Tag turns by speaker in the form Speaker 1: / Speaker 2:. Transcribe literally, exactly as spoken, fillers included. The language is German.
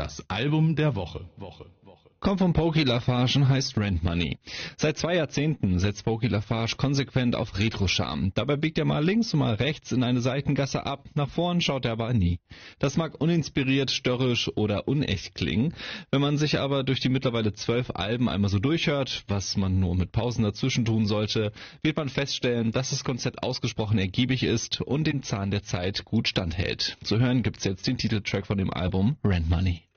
Speaker 1: Das Album der Woche. Woche.
Speaker 2: Kommt von Pokey LaFarge und heißt Rent Money. Seit zwei Jahrzehnten setzt Pokey LaFarge konsequent auf Retro-Charme. Dabei biegt er mal links und mal rechts in eine Seitengasse ab, nach vorn schaut er aber nie. Das mag uninspiriert, störrisch oder unecht klingen. Wenn man sich aber durch die mittlerweile zwölf Alben einmal so durchhört, was man nur mit Pausen dazwischen tun sollte, wird man feststellen, dass das Konzept ausgesprochen ergiebig ist und den Zahn der Zeit gut standhält. Zu hören gibt's jetzt den Titeltrack von dem Album Rent Money.